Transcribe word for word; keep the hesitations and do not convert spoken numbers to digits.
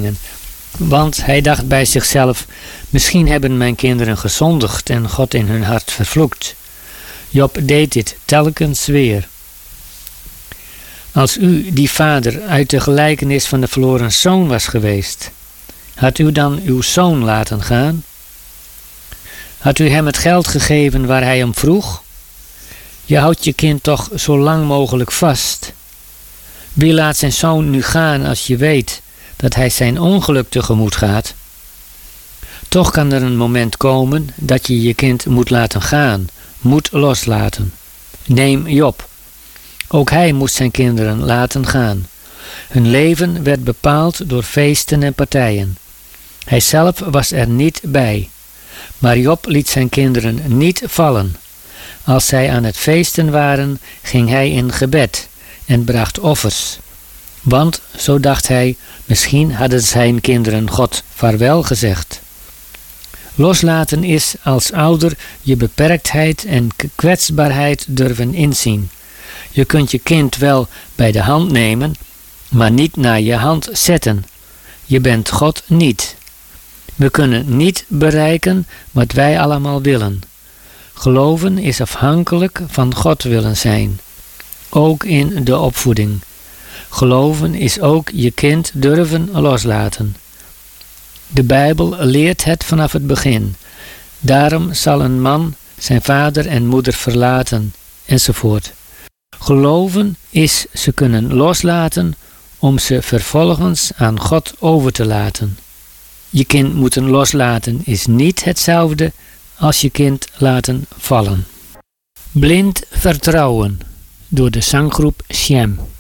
brengen. Want hij dacht bij zichzelf, misschien hebben mijn kinderen gezondigd en God in hun hart vervloekt. Job deed dit telkens weer. Als u die vader uit de gelijkenis van de verloren zoon was geweest, had u dan uw zoon laten gaan? Had u hem het geld gegeven waar hij om vroeg? Je houdt je kind toch zo lang mogelijk vast. Wie laat zijn zoon nu gaan als je weet dat hij zijn ongeluk tegemoet gaat? Toch kan er een moment komen dat je je kind moet laten gaan, moet loslaten. Neem Job. Ook hij moest zijn kinderen laten gaan. Hun leven werd bepaald door feesten en partijen. Hij zelf was er niet bij. Maar Job liet zijn kinderen niet vallen. Als zij aan het feesten waren, ging hij in gebed en bracht offers. Want, zo dacht hij, misschien hadden zijn kinderen God vaarwel gezegd. Loslaten is als ouder je beperktheid en kwetsbaarheid durven inzien. Je kunt je kind wel bij de hand nemen, maar niet naar je hand zetten. Je bent God niet. We kunnen niet bereiken wat wij allemaal willen. Geloven is afhankelijk van God willen zijn. Ook in de opvoeding. Geloven is ook je kind durven loslaten. De Bijbel leert het vanaf het begin. Daarom zal een man zijn vader en moeder verlaten, enzovoort. Geloven is ze kunnen loslaten om ze vervolgens aan God over te laten. Je kind moeten loslaten is niet hetzelfde als je kind laten vallen. Blind vertrouwen door de zanggroep Shem.